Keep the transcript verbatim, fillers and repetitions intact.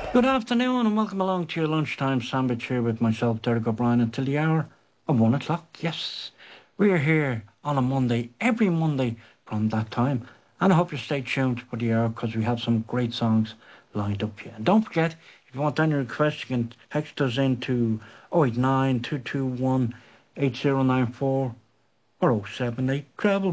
Good afternoon and welcome along to your lunchtime sandwich here with myself, Derek O'Brien, until the hour of one o'clock. Yes, we are here on a Monday, every Monday from that time. And I hope you stay tuned for the hour because we have some great songs lined up here. And don't forget, if you want any requests, you can text us into oh eight nine, two two one, eight zero nine four or oh seven eight treble